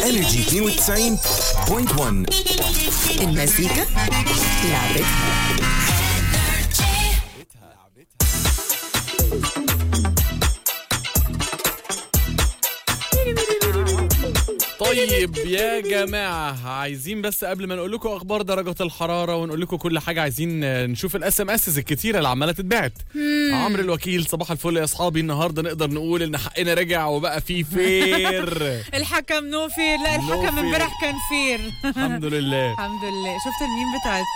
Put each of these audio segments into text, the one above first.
انرجي 92.1. المزيكا لعبتها. طيب يا جماعة، عايزين بس قبل ما نقول لكم اخبار درجة الحرارة ونقول لكم كل حاجة، عايزين نشوف الاس ام اس الكتيرة اللي عمالة تتبعت. عمرو الوكيل، صباح الفل يا اصحابي، النهارده نقدر نقول ان حقنا رجع وبقى فيه فير. الحكم نو فير. لا، الحكم امبارح كان فير. الحمد لله. الحمد لله. شفت الميم بتاعت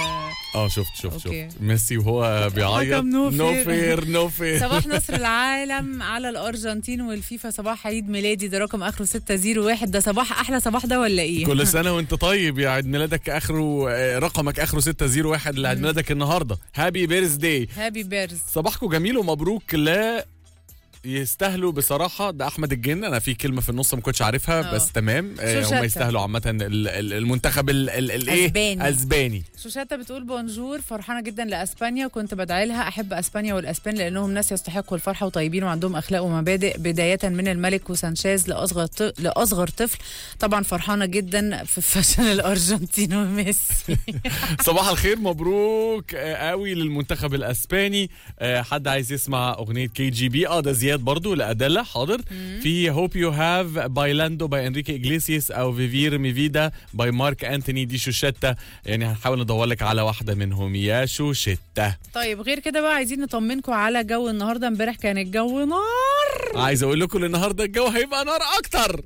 شفت ميسي وهو بيعيط. نو فير. صباح نصر العالم على الارجنتين والفيفا. صباح عيد ميلادي، ده رقم اخره 601. ده صباح احلى صباح ده ولا ايه؟ كل سنه وانت طيب، يا عيد ميلادك اخره رقمك اخره 601 اللي عيد ميلادك النهارده. هابي بيرث داي. هابي بيرث. صباحكم جميل ومبروك. لا يستاهلوا بصراحه. ده احمد الجن، انا في كلمه في النص ما كنتش عارفها بس تمام. هم يستاهلوا عامه المنتخب الايه اسباني. شوشاتا بتقول بونجور، فرحانه جدا لاسبانيا وكنت بدعي لها. احب اسبانيا والاسبان لانهم ناس يستحقوا الفرحه وطيبين وعندهم اخلاق ومبادئ، بدايه من الملك وسانشيز لاصغر طفل. طبعا فرحانه جدا في فشل الارجنتين وميسي. صباح الخير، مبروك قوي للمنتخب الاسباني. حد عايز يسمع اغنيه KGB؟ ده زياد برضو لأدلة. حاضر. في Hope You Have بايلاندو باي انريكي إجليسياس او فيفير ميفيدا باي مارك أنتوني. دي شوشتة، يعني هنحاول ندور لك على واحدة منهم يا شوشتة. طيب غير كده بقى عايزين نطمنكم على جو النهارده. امبارح كان الجو نار. عايز اقول لكم النهارده الجو هيبقى نار اكتر.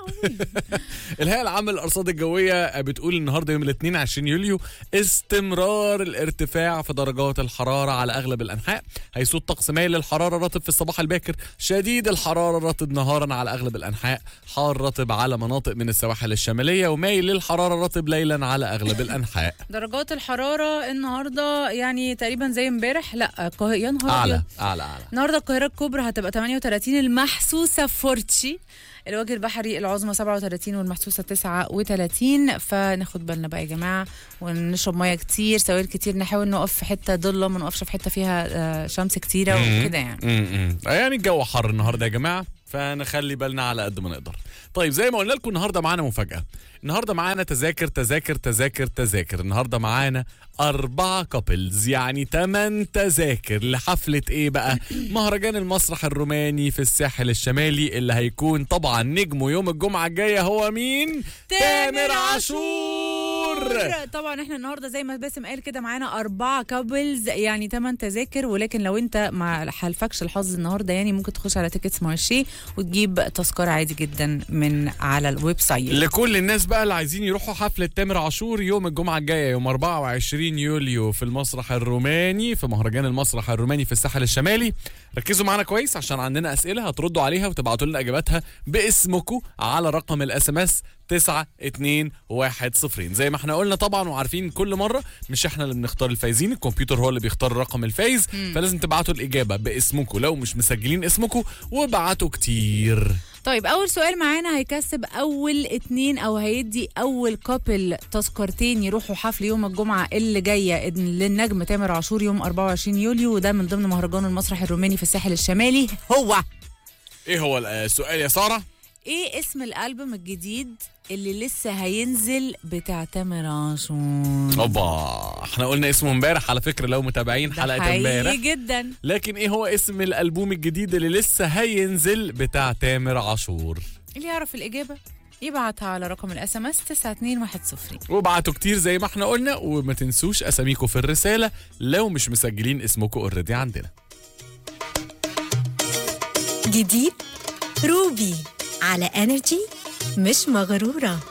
الهيئة العامة للأرصاد الجوية بتقول النهارده يوم الاثنين 20 يوليو استمرار الارتفاع في درجات الحرارة على أغلب الأنحاء، هيسود طقس مائل للحرارة رطب في الصباح الباكر، شديد الحرارة رطب نهارا على أغلب الأنحاء، حار رطب على مناطق من السواحل الشمالية، ومائل للحرارة رطب ليلا على أغلب الأنحاء. درجات الحرارة النهارده يعني تقريبا زي امبارح. لا يا نهار أبيض. أعلى. النهارده القاهرة الكبرى هتبقى 38، المحسوسة فورتشي، الوجه البحري العظمى 37 والمحسوسة 39. فناخد بالنا بقى يا جماعة ونشرب مية كتير، سوائل كتير، نحاول نقف في حتة ضلة، ما نقفش في حتة فيها شمس كتيرة وكده يعني الجو حر النهارده يا جماعة، فنخلي بالنا على قد ما نقدر. طيب زي ما قلنا لكم النهارده معانا مفاجأة. النهارده معانا تذاكر. النهارده معانا 4 كابلز، يعني 8 تذاكر لحفلة ايه بقى؟ مهرجان المسرح الروماني في الساحل الشمالي، اللي هيكون طبعا نجمه يوم الجمعة الجاية هو مين؟ تامر عاشور. طبعا احنا النهارده زي ما باسم قال كده معانا 4 كابلز، يعني 8 تذاكر. ولكن لو انت ما حالفكش الحظ النهارده يعني ممكن تخش على تيكتس مارشي وتجيب تذكرة عادي جدا من على الويب سايت. لكل الناس بقى اللي عايزين يروحوا حفلة تامر عاشور يوم الجمعة الجاية يوم 24 يوليو في المسرح الروماني، في مهرجان المسرح الروماني في الساحل الشمالي، ركزوا معنا كويس عشان عندنا أسئلة هتردوا عليها وتبعتوا لنا إجاباتها باسمكم على رقم الاس ام اس 9210. زي ما احنا قلنا طبعا وعارفين كل مرة، مش احنا اللي بنختار الفايزين، الكمبيوتر هو اللي بيختار رقم الفايز. فلازم تبعتوا الإجابة باسمكم لو مش مسجلين اسمكم، وبعتوا كتير. طيب أول سؤال معانا هيكسب أول 2 أو هيدي أول كابل تذكرتين يروحوا حفل يوم الجمعة اللي جاية للنجم تامر عاشور يوم 24 يوليو، وده من ضمن مهرجان المسرح الروماني في الساحل الشمالي. ايه هو السؤال يا سارة؟ ايه اسم الألبوم الجديد اللي لسه هينزل بتاع تامر عاشور؟ اوبا، احنا قلنا اسمه امبارح على فكرة لو متابعين حلقة امبارح جدا. لكن ايه هو اسم الألبوم الجديد اللي لسه هينزل بتاع تامر عاشور؟ اللي يعرف الإجابة يبعتها على رقم الاس ام اس 9210. وابعتوا كتير زي ما احنا قلنا، وما تنسوش اساميكم في الرسالة لو مش مسجلين اسمكم اوريدي عندنا. جديد روبي على انرجي، مش مغرورة.